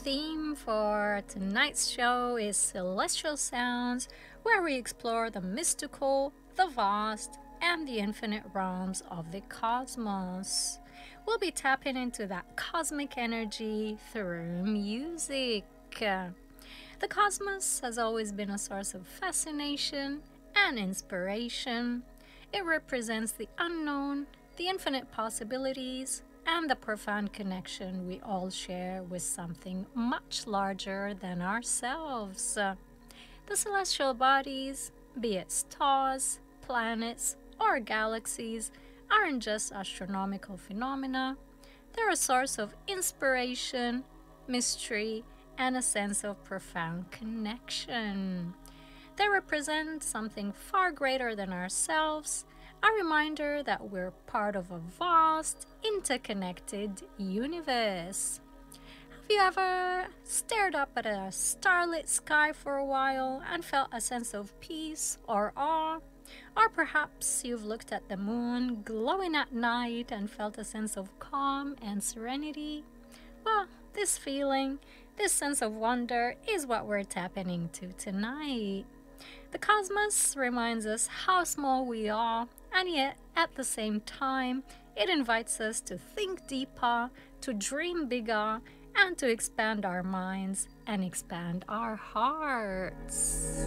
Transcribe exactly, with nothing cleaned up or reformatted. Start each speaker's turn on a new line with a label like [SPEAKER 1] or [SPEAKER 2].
[SPEAKER 1] theme for tonight's show is Celestial Sounds, where we explore the mystical, the vast, and the infinite realms of the cosmos. We'll be tapping into that cosmic energy through music. The cosmos has always been a source of fascination and inspiration. It represents the unknown, the infinite possibilities, and the profound connection we all share with something much larger than ourselves. The celestial bodies, be it stars, planets, or galaxies, aren't just astronomical phenomena. They're a source of inspiration, mystery, and a sense of profound connection. They represent something far greater than ourselves, a reminder that we're part of a vast, interconnected universe. Have you ever stared up at a starlit sky for a while and felt a sense of peace or awe? Or perhaps you've looked at the moon glowing at night and felt a sense of calm and serenity? Well, this feeling, this sense of wonder is what we're tapping into tonight. The cosmos reminds us how small we are, and yet at the same time, it invites us to think deeper, to dream bigger, and to expand our minds and expand our hearts.